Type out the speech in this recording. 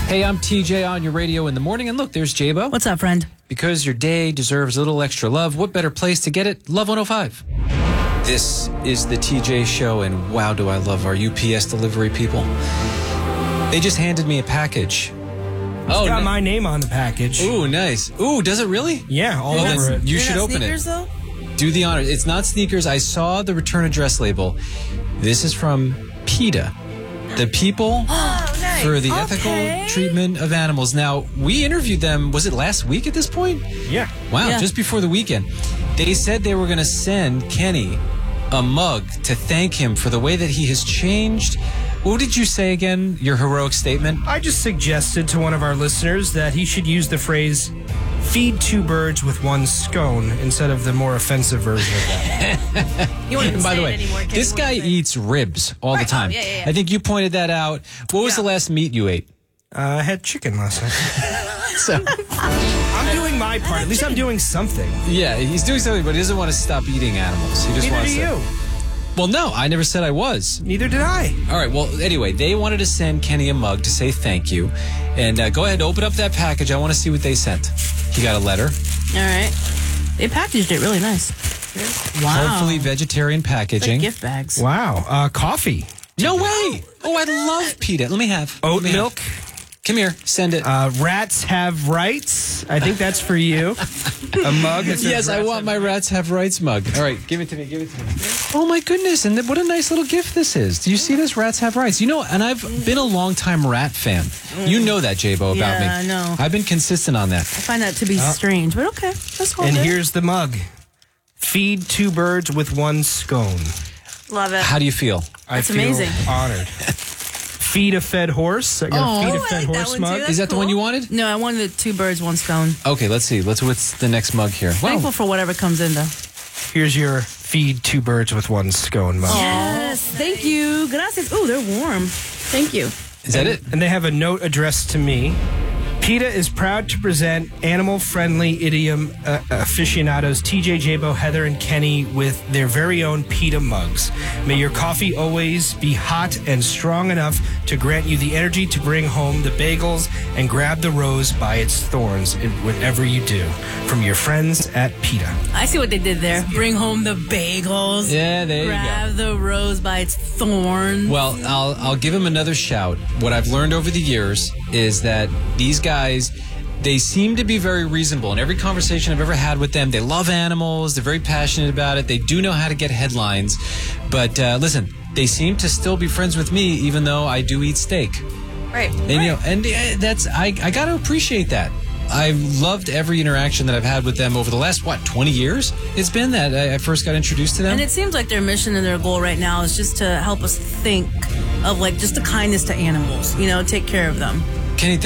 Hey, I'm TJ on your radio in the morning. And look, there's Jabo. What's up, friend? Because your day deserves a little extra love, what better place to get it? Love 105. This is the TJ Show, and wow, do I love our UPS delivery people. They just handed me a package. It's got my name on the package. Ooh, nice. Ooh, does it really? Yeah, all over it. You should open sneakers, it. Though? Do the honor. It's not sneakers. I saw the return address label. This is from PETA, the people for the ethical treatment of animals. Now, we interviewed them, was it last week at this point? Yeah. Wow, Yeah. just before the weekend. They said they were going to send Kenny a mug to thank him for the way that he has changed. What did you say again, your heroic statement? I just suggested to one of our listeners that he should use the phrase, feed two birds with one scone, instead of the more offensive version of that. You won't even By say the it way, anymore, Kenny. this What guy do you say? eats ribs all the time. Yeah. I think you pointed that out. What was the last meat you ate? I had chicken last night. So, I'm doing my part. At least I'm doing something. yeah, he's doing something, but he doesn't want to stop eating animals. He just Neither wants do to. you. Well, no, I never said I was. Neither did I. All right, well, anyway, they wanted to send Kenny a mug to say thank you. And go ahead, open up that package. I want to see what they sent. He got a letter. All right. They packaged it really nice. Wow. Hopefully vegetarian Like packaging. gift bags. Wow. Coffee. No way. Oh, I love PETA. Let me have. Oat Let me have. milk. Come here. Send it. Rats have rights. I think that's for you. A mug. That says Yes, I rats want have my Rats Have Rights mug. All right, give it to me. Give it to me. Oh, my goodness. And what a nice little gift this is. Do you see this? Rats Have Rights. You know, and I've been a longtime rat fan. You know that, Jabo, about me. Yeah, I know. I've been consistent on that. I find that to be strange, but okay. That's cool. And here's the mug. Feed two birds with one scone. Love it. How do you feel? I That's feel amazing. honored. Feed a fed horse. I got a feed a I fed like that horse one, mug. too. That's Is that the one cool. you wanted? No, I wanted the two birds, one stone. Okay, let's see. What's the next mug here? Wow. Thankful for whatever comes in, though. Here's your feed two birds with one scone mug. Yes. Thank you. Gracias. Ooh, they're warm. Thank you. Is that it? And they have a note addressed to me. PETA is proud to present animal-friendly idiom aficionados TJ, Jabo, Heather, and Kenny with their very own PETA mugs. May your coffee always be hot and strong enough to grant you the energy to bring home the bagels and grab the rose by its thorns in whatever you do. From your friends at PETA. I see what they did there. Bring home the bagels. Yeah, there you go. Grab the rose by its thorns. Well, I'll give him another shout. What I've learned over the years is that these guys, they seem to be very reasonable. In every conversation I've ever had with them, they love animals. They're very passionate about it. They do know how to get headlines. But listen, they seem to still be friends with me, even though I do eat steak. Right. And, you know, and that's I got to appreciate that. I've loved every interaction that I've had with them over the last, 20 years? It's been that I first got introduced to them. And it seems like their mission and their goal right now is just to help us think of, like, just the kindness to animals. You know, take care of them. Kenny,